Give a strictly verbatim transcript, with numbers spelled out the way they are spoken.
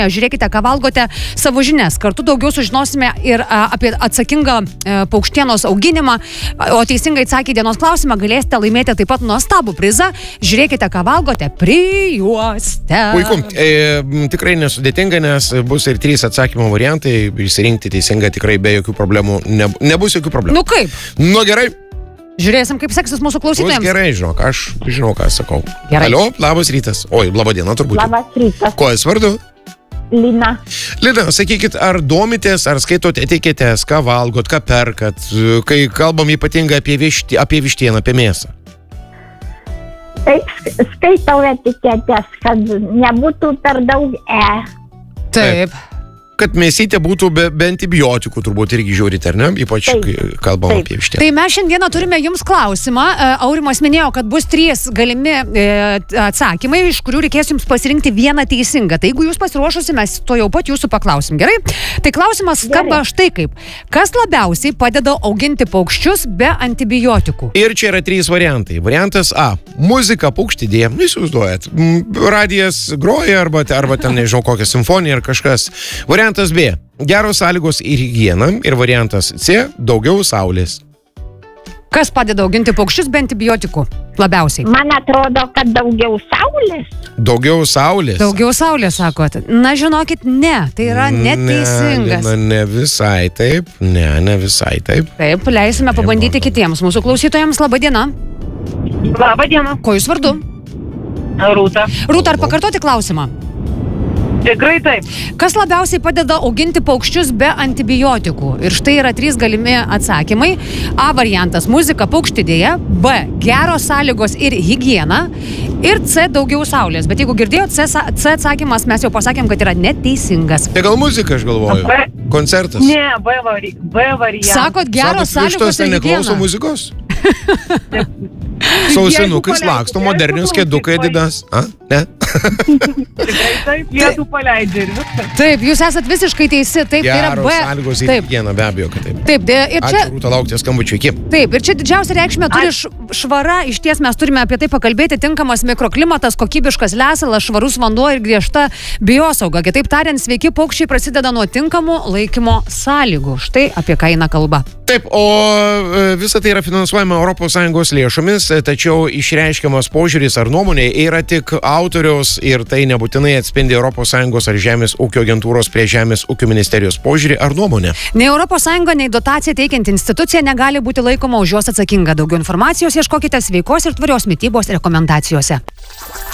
Žiūrėkite, ką valgote, savo žinias. Kartu daugiau sužinosime ir a, apie atsakingą a, paukštienos auginimą. O teisingai atsakę dienos klausimą galėsite laimėti taip pat nuostabų prizą. Žiūrėkite, ką valgote, prijuostę. Puiku. E, tikrai nesudėtinga, nes bus ir trys atsakymo variantai. Išsirinkti teisingą tikrai be jokių problemų. Ne, nebus jokių problemų. Nu kaip? Nu gerai. Žiūrėsim, kaip seksis mūsų klausytojams. Bus gerai, žinok, aš žinau, ką sakau. Gerai. Alio, labas rytas. Oi, laba diena turbūt. Labas rytas. Ko esi vardu? Lina. Lina, sakykit, ar domitės, ar skaitot etiketės, ką valgot, ką perkat, kai kalbam ypatingai apie, višti, apie vištieną, apie mėsą? Taip, skaitau etiketės, kad nebūtų per daug E. Taip. Kad mėsytė būtų be, be antibiotikų, turbūt irgi žiūrite, ar ne? Ypač Taip. kai kalbam Taip. apie vištieną. Tai mes šiandieną turime jums klausimą. Aurimas minėjo, kad bus trys galimi e, atsakymai, iš kurių reikės jums pasirinkti vieną teisingą. Tai jeigu jūs pasiruošusi, mes to jau pat jūsų paklausim. Gerai? Tai klausimas skamba štai kaip. Kas labiausiai padeda auginti paukščius be antibiotikų? Ir čia yra trys variantai. Variantas A. Muzika paukštidėje. Įsivaizduojat. Radijas groja arba, arba ten nežinau kokią simfoniją ar kažkas. Variantas B. Geros sąlygos ir higiena. Ir variantas C. Daugiau saulės. Kas padeda auginti paukščius be antibiotikų labiausiai? Man atrodo, kad daugiau saulės. Daugiau saulės. Daugiau saulės, sakot. Na, žinokit, ne. Tai yra neteisingas. Ne, ne visai taip. Ne, ne visai taip. Taip, leisime pabandyti kitiems mūsų klausytojams. Labą dieną. Labą dieną. Ko jūs vardu? Rūta. Rūta, ar pakartoti klausimą? Tikrai taip. Kas labiausiai padeda auginti paukščius be antibiotikų? Ir štai yra trys galimi atsakymai. A variantas – muzika paukštidėje. B – geros sąlygos ir higiena. Ir C – daugiau saulės. Bet jeigu girdėjot, C, C atsakymas mes jau pasakėm, kad yra neteisingas. Tai gal muzika, aš galvoju. B. Koncertas. Ne, B, vari, B variantas. Sakot, geros Sakot, sąlygos vištos ir neklauso higiena. muzikos? Sausinukais laksto, modernius kėdukai didas. A? Ne? Tikrai taip, lietų paleidžia ir viskas. Taip, jūs esat visiškai teisi. Taip, tai yra Geros B. sąlygos ir Taip, higiena, be abejo, kad taip. taip. de- Ir čia... Ačiū, Rūta, laukti skambučių. Iki. Taip, ir čia didžiausia reikšmė turi š- švara, iš ties mes turime apie tai pakalbėti, tinkamas mikroklimatas, kokybiškas lesalas, švarus vanduo ir griežta biosauga. Kitaip tariant, sveiki paukščiai prasideda nuo tinkamų laikymo sąlygų. Štai apie ką eina kalba. Taip, o e, visa tai yra finansuojama Europos Sąjungos lėšomis, e, tačiau išreiškiamas požiūris ar nuomonė yra tik autoriaus ir tai nebūtinai atspindi Europos Sąjungos ar Žemės ūkio agentūros prie Žemės ūkio ministerijos požiūrį ar nuomonę. Nei Europos Sąjunga, nei dotaciją teikianti institucija negali būti laikoma už juos atsakinga. Daugiau informacijos ieškokite sveikos ir tvarios mitybos rekomendacijose.